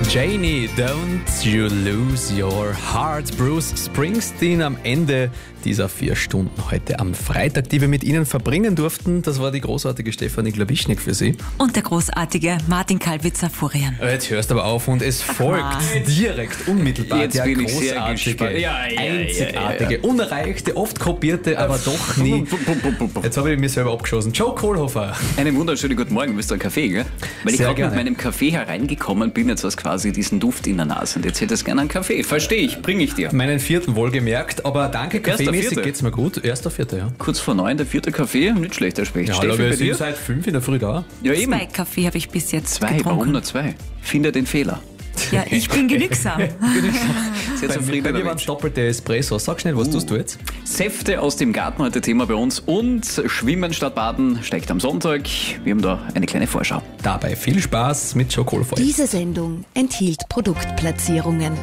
Janie, don't you lose your heart. Bruce Springsteen am Ende dieser 4 Stunden heute am Freitag, die wir mit Ihnen verbringen durften. Das war die großartige Stefanie Glawischnik für Sie. Und der großartige Martin Kalbitzer-Furian. Jetzt hörst du aber auf und es folgt direkt, unmittelbar Jetzt der bin ich sehr großartige, gespannt. einzigartige, unerreichte, oft kopierte, aber doch nie. Jetzt habe ich mir selber abgeschossen. Joe Kohlhofer. Einen wunderschönen guten Morgen. Willst du einen Kaffee, gell? Weil ich Sehr gerade mit gerne. meinem Kaffee hereingekommen bin, jetzt hast quasi diesen Duft in der Nase und jetzt hättest du gerne einen Kaffee. Verstehe ich, bringe ich dir. Meinen 4. wohlgemerkt, aber danke, kaffeemäßig 1.4. geht's mir gut. 1.4., ja. Kurz vor 9, der 4. Kaffee, nicht schlecht, der Specht. Ja, Steffi, aber wir bei sind dir? seit 5 in der Früh da. Ja, eben. 2 Kaffee habe ich bis jetzt 2, getrunken. warum nur 2? Finde den Fehler. Ja, ich bin genügsam. Sehr Bei zufriedener mir waren Mensch. es doppelte Espressos. Sag schnell, was tust du jetzt? Säfte aus dem Garten heute Thema bei uns und Schwimmen statt Baden steigt am Sonntag. Wir haben da eine kleine Vorschau. Dabei viel Spaß mit Joe Kohlhofer. Diese Sendung enthielt Produktplatzierungen.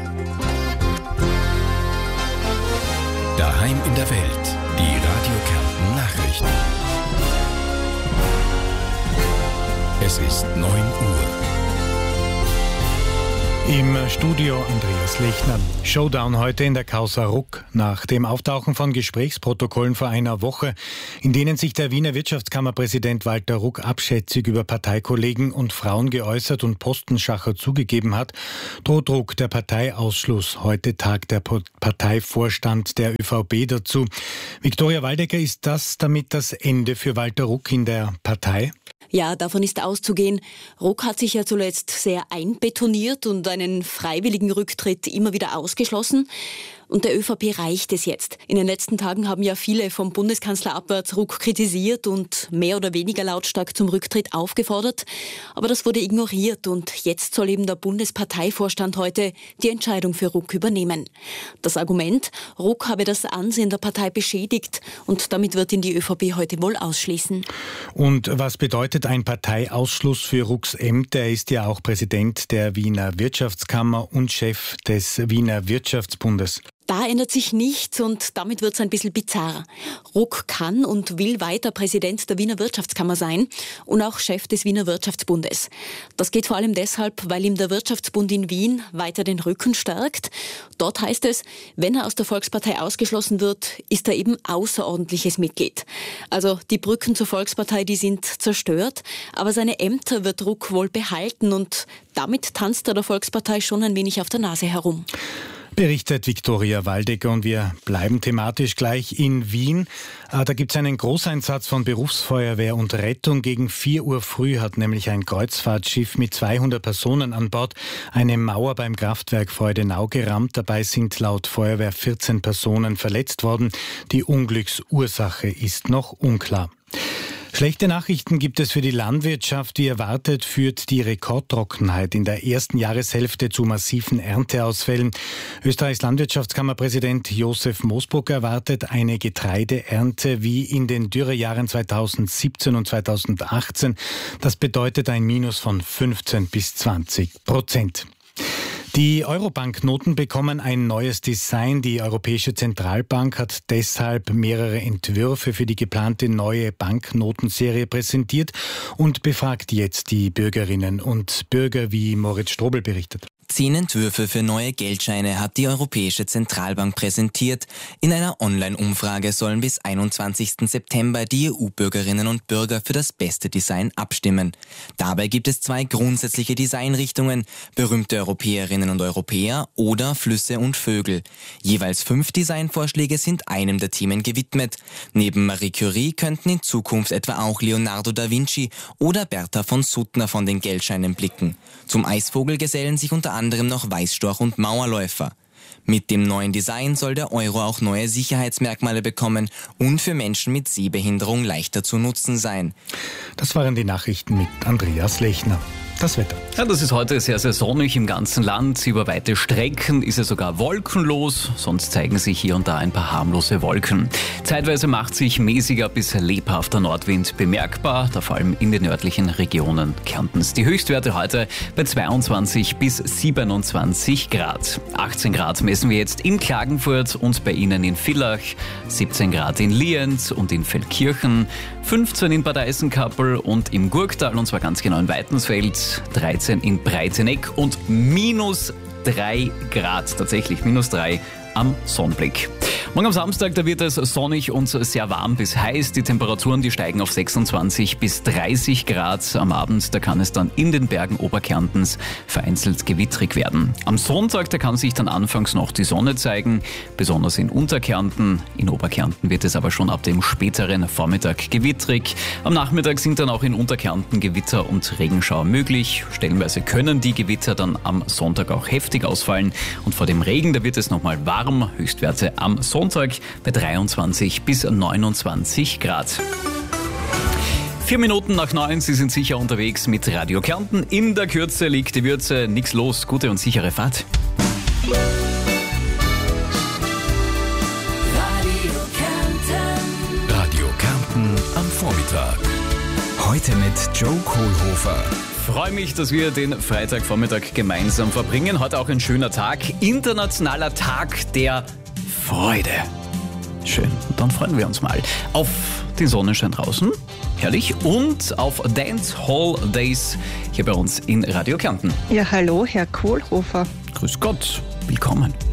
Daheim in der Welt. Die Radio Kärnten Nachrichten. Es ist 9 Uhr. Im Studio Andreas Lechner. Showdown heute in der Causa Ruck. Nach dem Auftauchen von Gesprächsprotokollen vor einer Woche, in denen sich der Wiener Wirtschaftskammerpräsident Walter Ruck abschätzig über Parteikollegen und Frauen geäußert und Postenschacher zugegeben hat, droht Ruck der Parteiausschluss. Heute tagt der Parteivorstand der ÖVP dazu. Viktoria Waldecker, ist das damit das Ende für Walter Ruck in der Partei? Ja, davon ist auszugehen. Ruck hat sich ja zuletzt sehr einbetoniert und einen freiwilligen Rücktritt immer wieder ausgeschlossen. Und der ÖVP reicht es jetzt. In den letzten Tagen haben ja viele vom Bundeskanzler abwärts Ruck kritisiert und mehr oder weniger lautstark zum Rücktritt aufgefordert. Aber das wurde ignoriert und jetzt soll eben der Bundesparteivorstand heute die Entscheidung für Ruck übernehmen. Das Argument, Ruck habe das Ansehen der Partei beschädigt und damit wird ihn die ÖVP heute wohl ausschließen. Und was bedeutet ein Parteiausschluss für Rucks Ämter? Er ist ja auch Präsident der Wiener Wirtschaftskammer und Chef des Wiener Wirtschaftsbundes. Da ändert sich nichts und damit wird es ein bisschen bizarr. Ruck kann und will weiter Präsident der Wiener Wirtschaftskammer sein und auch Chef des Wiener Wirtschaftsbundes. Das geht vor allem deshalb, weil ihm der Wirtschaftsbund in Wien weiter den Rücken stärkt. Dort heißt es, wenn er aus der Volkspartei ausgeschlossen wird, ist er eben außerordentliches Mitglied. Also die Brücken zur Volkspartei, die sind zerstört, aber seine Ämter wird Ruck wohl behalten und damit tanzt er der Volkspartei schon ein wenig auf der Nase herum. Berichtet Viktoria Waldecker und wir bleiben thematisch gleich in Wien. Da gibt es einen Großeinsatz von Berufsfeuerwehr und Rettung. Gegen 4 Uhr früh hat nämlich ein Kreuzfahrtschiff mit 200 Personen an Bord eine Mauer beim Kraftwerk Freudenau gerammt. Dabei sind laut Feuerwehr 14 Personen verletzt worden. Die Unglücksursache ist noch unklar. Schlechte Nachrichten gibt es für die Landwirtschaft. Wie erwartet führt die Rekordtrockenheit in der ersten Jahreshälfte zu massiven Ernteausfällen. Österreichs Landwirtschaftskammerpräsident Josef Moosbruck erwartet eine Getreideernte wie in den Dürrejahren 2017 und 2018. Das bedeutet ein Minus von 15-20%. Die Eurobanknoten bekommen ein neues Design. Die Europäische Zentralbank hat deshalb mehrere Entwürfe für die geplante neue Banknotenserie präsentiert und befragt jetzt die Bürgerinnen und Bürger, wie Moritz Strobel berichtet. 10 Entwürfe für neue Geldscheine hat die Europäische Zentralbank präsentiert. In einer Online-Umfrage sollen bis 21. September die EU-Bürgerinnen und Bürger für das beste Design abstimmen. Dabei gibt es 2 grundsätzliche Designrichtungen: berühmte Europäerinnen und Europäer oder Flüsse und Vögel. Jeweils 5 Designvorschläge sind einem der Themen gewidmet. Neben Marie Curie könnten in Zukunft etwa auch Leonardo da Vinci oder Bertha von Suttner von den Geldscheinen blicken. Zum Eisvogel gesellen sich unter anderem noch Weißstorch und Mauerläufer. Mit dem neuen Design soll der Euro auch neue Sicherheitsmerkmale bekommen und für Menschen mit Sehbehinderung leichter zu nutzen sein. Das waren die Nachrichten mit Andreas Lechner. Das Wetter. Ja, das ist heute sehr, sehr sonnig im ganzen Land. Über weite Strecken ist es sogar wolkenlos, sonst zeigen sich hier und da ein paar harmlose Wolken. Zeitweise macht sich mäßiger bis lebhafter Nordwind bemerkbar, da vor allem in den nördlichen Regionen Kärntens. Die Höchstwerte heute bei 22 bis 27 Grad. 18 Grad messen wir jetzt in Klagenfurt und bei Ihnen in Villach, 17 Grad in Lienz und in Feldkirchen, 15 in Bad Eisenkappel und im Gurktal, und zwar ganz genau in Weitensfeld. bis 13 in Breiteneck und minus 3 Grad, tatsächlich minus 3 am Sonnenblick. Morgen am Samstag, da wird es sonnig und sehr warm bis heiß. Die Temperaturen, die steigen auf 26 bis 30 Grad. Am Abend, da kann es dann in den Bergen Oberkärntens vereinzelt gewittrig werden. Am Sonntag, da kann sich dann anfangs noch die Sonne zeigen, besonders in Unterkärnten. In Oberkärnten wird es aber schon ab dem späteren Vormittag gewittrig. Am Nachmittag sind dann auch in Unterkärnten Gewitter und Regenschauer möglich. Stellenweise können die Gewitter dann am Sonntag auch heftig ausfallen. Und vor dem Regen, da wird es nochmal warm. Höchstwerte am Sonntag bei 23 bis 29 Grad. 4 Minuten nach 9, Sie sind sicher unterwegs mit Radio Kärnten. In der Kürze liegt die Würze, nix los, gute und sichere Fahrt. Radio Kärnten am Vormittag. Heute mit Joe Kohlhofer. Freue mich, dass wir den Freitagvormittag gemeinsam verbringen. Heute auch ein schöner Tag, internationaler Tag der Freude. Schön, dann freuen wir uns mal auf den Sonnenschein draußen, herrlich, und auf Dance Hall Days hier bei uns in Radio Kärnten. Ja, hallo, Herr Kohlhofer. Grüß Gott, willkommen.